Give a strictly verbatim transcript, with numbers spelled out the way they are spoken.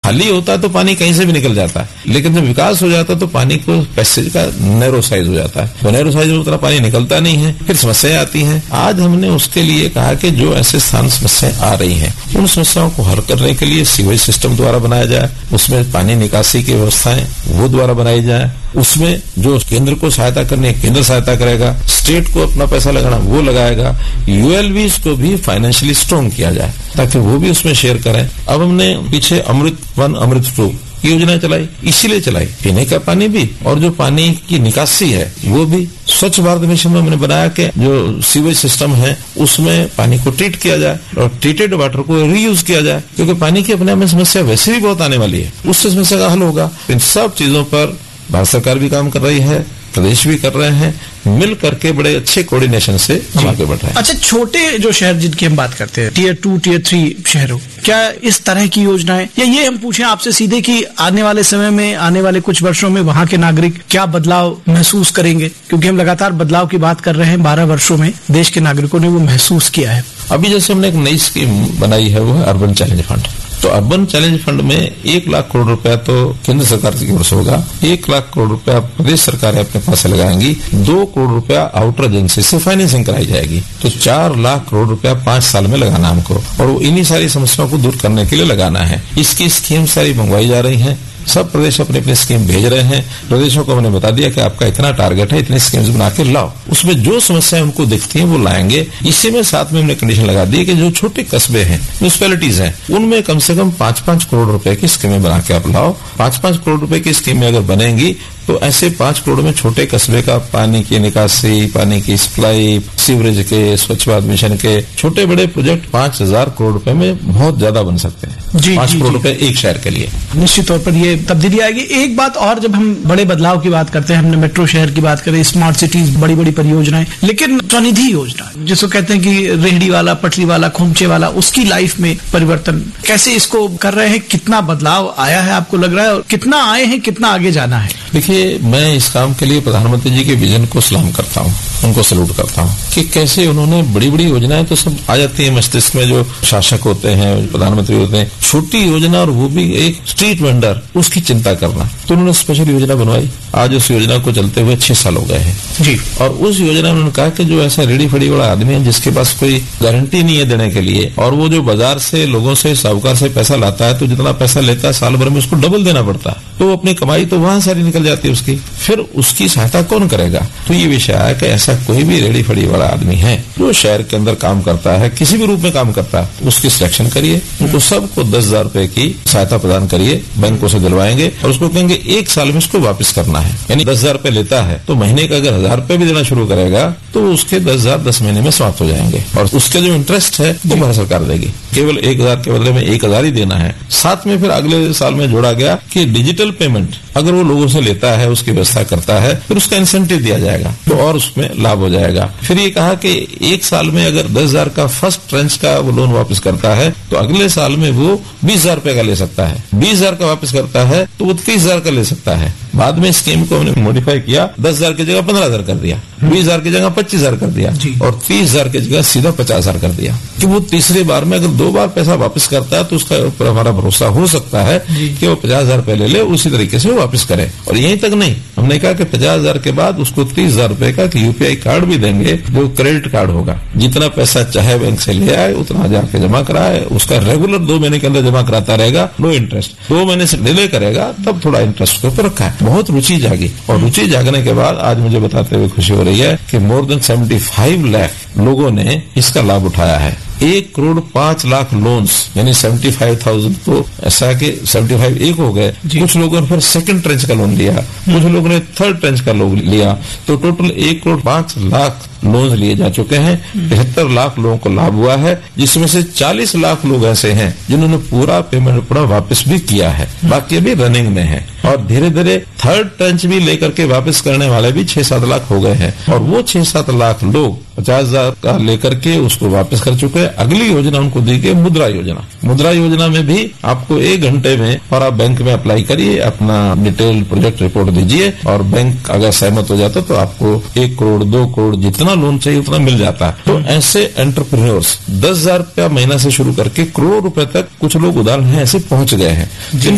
खाली होता है तो पानी कहीं से भी निकल जाता है, लेकिन जब विकास हो जाता है तो पानी को पैसेज का नैरो साइज हो जाता है, तो नैरो साइज में उतना पानी निकलता नहीं है, फिर समस्याएं आती हैं। आज हमने उसके लिए कहा कि जो ऐसे स्थान समस्याएं आ रही हैं उन समस्याओं को हल करने के लिए सीवेज सिस्टम द्वारा बनाया जाए, उसमें पानी निकासी की व्यवस्थाएं वो द्वारा बनाई जाए, उसमें जो केंद्र को सहायता करनी है केंद्र सहायता करेगा, स्टेट को अपना पैसा लगाना वो लगाएगा, यूएलबीज को भी फाइनेंशियली स्ट्रांग किया जाए ताकि वो भी उसमें शेयर करें। अब हमने पीछे अमृत वन अमृत टू योजना चलाई, इसीलिए चलाई पीने का पानी भी और जो पानी की निकासी है वो भी। स्वच्छ भारत मिशन में हमने बनाया कि जो सीवेज सिस्टम है उसमें पानी को ट्रीट किया जाए और ट्रीटेड वाटर को रीयूज किया जाए, क्योंकि पानी की अपने में समस्या वैसे भी बहुत आने वाली है, उससे समस्या का हल होगा। इन सब चीजों पर भारत सरकार भी काम कर रही है, प्रदेश भी कर रहे हैं, मिल करके बड़े अच्छे कोऑर्डिनेशन से हम आगे बढ़ रहे हैं। अच्छा, छोटे जो शहर जिनकी हम बात करते हैं, टीयर टू टीयर थ्री शहरों, क्या इस तरह की योजनाएं, या ये हम पूछें आपसे सीधे कि आने वाले समय में, आने वाले कुछ वर्षों में वहां के नागरिक क्या बदलाव महसूस करेंगे? क्योंकि हम लगातार बदलाव की बात कर रहे हैं, बारह वर्षों में देश के नागरिकों ने वो महसूस किया है। अभी जैसे हमने एक नई स्कीम बनाई है वो है अर्बन चैलेंज फंड। तो अर्बन चैलेंज फंड में एक लाख करोड़ रुपया तो केंद्र सरकार की ओर से होगा, एक लाख करोड़ रुपया प्रदेश सरकार अपने पास से लगाएंगी, दो करोड़ रुपया आउटर एजेंसी से फाइनेंसिंग कराई जाएगी। तो चार लाख करोड़ रुपया पांच साल में लगाना हमको, और वो इन्हीं सारी समस्याओं को दूर करने के लिए लगाना है। इसकी स्कीम सारी मंगवाई जा रही है, सब प्रदेश अपने अपने स्कीम भेज रहे हैं। प्रदेशों को हमने बता दिया कि आपका इतना टारगेट है, इतनी स्कीम्स बना के लाओ, उसमें जो समस्याएं उनको दिखती हैं वो लाएंगे। इसी में साथ में हमने कंडीशन लगा दी कि जो छोटे कस्बे हैं, म्यूनिसिपैलिटीज हैं, उनमें कम से कम पांच पांच करोड़ रुपए की स्कीमें बना के आप लाओ। पांच पांच करोड़ रुपए की स्कीमें अगर बनेंगी तो ऐसे पांच करोड़ में छोटे कस्बे का पानी की निकासी, पानी की सप्लाई, सीवरेज के, स्वच्छ भारत मिशन के छोटे बड़े प्रोजेक्ट पांच हजार करोड़ रुपए में बहुत ज्यादा बन सकते हैं। पांच करोड़ रुपए एक शहर के लिए निश्चित तौर पर ये तब्दीली आएगी। एक बात और, जब हम बड़े बदलाव की बात करते हैं, हमने मेट्रो शहर की बात करें, स्मार्ट सिटीज, बड़ी बड़ी परियोजनाएं, लेकिन स्वनिधि योजना जिसको कहते हैं कि रेहड़ी वाला, पटरी वाला, खोमचे वाला, उसकी लाइफ में परिवर्तन कैसे इसको कर रहे हैं? कितना बदलाव आया है आपको लग रहा है, और कितना आए हैं, कितना आगे जाना है? देखिए, मैं इस काम के लिए प्रधानमंत्री जी के विजन को सलाम करता हूँ, उनको सैल्यूट करता हूँ कि कैसे उन्होंने बड़ी बड़ी योजनाएं तो सब आ जाती है मस्तिष्क में, जो शासक होते हैं, प्रधानमंत्री होते हैं, छोटी योजना और वो भी एक स्ट्रीट वेंडर, उसकी चिंता करना। तो उन्होंने स्पेशल योजना बनवाई। आज उस योजना को चलते हुए छह साल हो गए हैं जी। और उस योजना में उन्होंने कहा कि जो ऐसा रेडी फड़ी वाला आदमी है जिसके पास कोई गारंटी नहीं है देने के लिए, और वो जो बाजार से, लोगों से, साहूकार से पैसा लाता है, तो जितना पैसा लेता है साल भर में उसको डबल देना पड़ता है, तो वो अपनी कमाई तो वहां सारी निकल जाती है उसकी, फिर उसकी सहायता कौन करेगा? तो ये विषय है कि ऐसा कोई भी रेडी फड़ी वाला आदमी है जो शहर के अंदर काम करता है, किसी भी रूप में काम करता है, उसकी सिलेक्शन करिए, उनको सबको दस हजार रुपए की सहायता प्रदान करिए, बैंकों से दिलवाएंगे, और उसको कहेंगे एक साल में इसको वापस करना है। यानी दस हजार रुपए लेता है तो महीने का अगर हजार रुपए भी देना शुरू करेगा तो उसके दस हजार दस महीने में समाप्त हो जाएंगे, और उसके जो इंटरेस्ट है वो भारत सरकार देगी। केवल एक हजार के बदले में एक हजार ही देना है। साथ में फिर अगले साल में जोड़ा गया कि डिजिटल पेमेंट अगर वो लोगों से लेता है, उसकी व्यवस्था करता है, फिर उसका इंसेंटिव दिया जाएगा तो और उसमें लाभ हो जाएगा। फिर ये कहा कि एक साल में अगर दस हजार का फर्स्ट ट्रेंच का वो लोन वापस करता है तो अगले साल में वो बीस हजार रुपए का ले सकता है, बीस हजार का वापस करता है तो वो तीस हजार का ले सकता है। बाद में स्कीम को हमने मॉडिफाई किया, दस हजार की जगह पंद्रह हजार कर दिया, बीस हजार की जगह पच्चीस हजार कर दिया, और तीस हजार की जगह सीधा पचास हजार कर दिया कि वो तीसरी बार में अगर दो बार पैसा वापस करता है तो उसका ऊपर हमारा भरोसा हो सकता है कि वो पचास हजार रुपए ले ले, उसी तरीके से वापस करे। और यहीं तक नहीं, हमने कहा कि पचास हजार के बाद उसको तीस हजार रुपए का यूपीआई कार्ड भी देंगे, जो क्रेडिट कार्ड होगा। जितना पैसा चाहे बैंक से ले आए उतना जाके जमा कराए, उसका रेगुलर दो महीने के अंदर जमा कराता रहेगा, नो इंटरेस्ट। दो महीने से डिले करेगा तब थोड़ा इंटरेस्ट के ऊपर रखा है। बहुत रुचि जागी, और रुचि जागने के बाद आज मुझे बताते हुए खुशी हो रही है कि more than seventy five lakh लोगों ने इसका लाभ उठाया है। एक करोड़ पांच लाख लोन्स, यानी सेवेंटी फाइव थाउजेंड, तो ऐसा कि सेवेंटी फाइव एक हो गए। कुछ लोगों ने फिर सेकंड ट्रेंच का लोन लिया, कुछ लोगों ने थर्ड ट्रेंच का लोन लिया, तो टोटल एक करोड़ पांच लाख लोन लिए जा चुके हैं। तिहत्तर लाख लोगों को लाभ हुआ है, जिसमें से चालीस लाख लोग ऐसे हैं जिन्होंने पूरा पेमेंट पूरा वापस भी किया है, बाकी अभी रनिंग में है। और धीरे धीरे थर्ड ट्रेंच भी लेकर के वापस करने वाले भी छह सात लाख हो गए हैं, और वो छह सात लाख लोग पचास हजार का लेकर के उसको वापस कर चुके हैं। अगली योजना उनको दी गई मुद्रा योजना। मुद्रा योजना में भी आपको एक घंटे में, और आप बैंक में अप्लाई करिए, अपना डिटेल प्रोजेक्ट रिपोर्ट दीजिए, और बैंक अगर सहमत हो जाता तो आपको एक करोड़ दो करोड़ जितना लोन चाहिए उतना मिल जाता है। तो ऐसे एंटरप्रेन्योर्स दस हजार रुपया महीना से शुरू करके करोड़ रुपए तक कुछ लोग उदाहरण है ऐसे पहुंच गए हैं, जिन